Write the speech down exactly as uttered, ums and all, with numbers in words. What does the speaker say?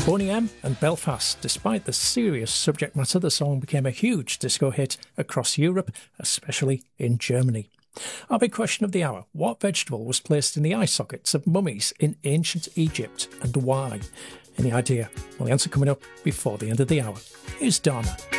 Boney M and Belfast. Despite the serious subject matter, the song became a huge disco hit across Europe, especially in Germany. Our big question of the hour: what vegetable was placed in the eye sockets of mummies in ancient Egypt, and why? Any idea? Well, the answer coming up before the end of the hour. Here's Dana.